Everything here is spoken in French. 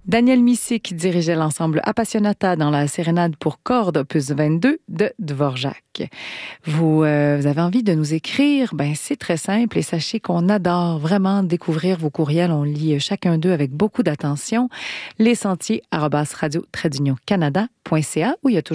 Daniel Missé qui dirigeait l'ensemble Appassionata dans la sérénade pour cordes opus 22 de Dvorak. Vous avez envie de nous écrire? Ben c'est très simple et sachez qu'on adore vraiment découvrir vos courriels. On lit chacun d'eux avec beaucoup d'attention. Lesentiers@radio-canada.ca où il y a toujours